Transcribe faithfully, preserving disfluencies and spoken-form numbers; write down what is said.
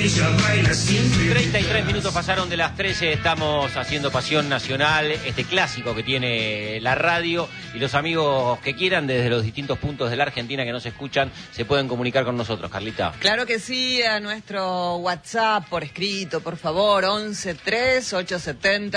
treinta y tres minutos pasaron de las trece, estamos haciendo Pasión Nacional, este clásico que tiene la radio, y los amigos que quieran desde los distintos puntos de la Argentina que nos escuchan se pueden comunicar con nosotros, Carlita. Claro que sí, a nuestro WhatsApp por escrito, por favor, once tres ocho setenta